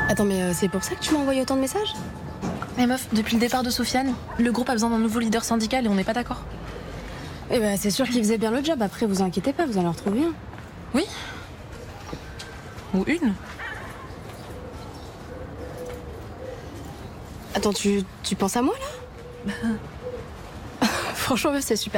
Attends, mais c'est pour ça que tu m'as envoyé autant de messages? Mais meuf, depuis le départ de Sofiane, le groupe a besoin d'un nouveau leader syndical et on n'est pas d'accord. Eh ben, c'est sûr qu'il faisait bien le job. Après, vous inquiétez pas, vous allez en retrouver un. Oui. Ou une. Attends, tu penses à moi, là? Franchement, meuf, c'est super.